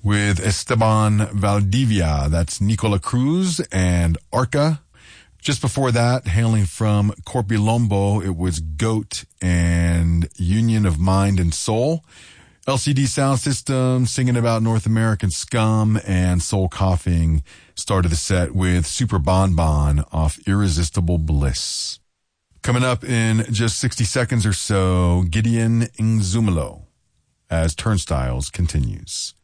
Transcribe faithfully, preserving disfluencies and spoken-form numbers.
with Esteban Valdivia. That's Nicola Cruz and Arca. Just before that, hailing from Corpilombo, it was Goat and Union of Mind and Soul. L C D Sound System singing about North American scum, and Soul Coughing started the set with Super Bon Bon off Irresistible Bliss. Coming up in just sixty seconds or so, Gideon Ngzumalo as Turnstiles continues.